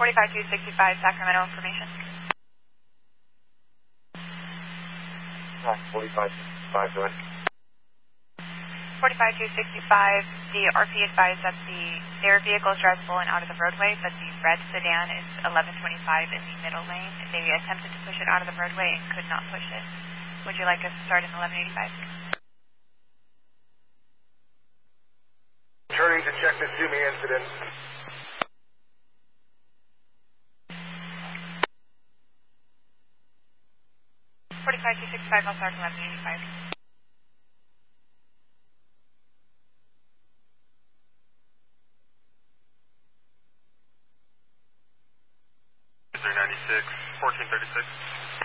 45265 Sacramento information. 45265, go ahead. 45265, the RP advised that their vehicle is drivable and out of the roadway, but the red sedan is 1125 in the middle lane. They attempted to push it out of the roadway and could not push it. Would you like us to start in 1185? Turning to check the Toomey incident. 45265, I'll start in 1185. $396, 1436.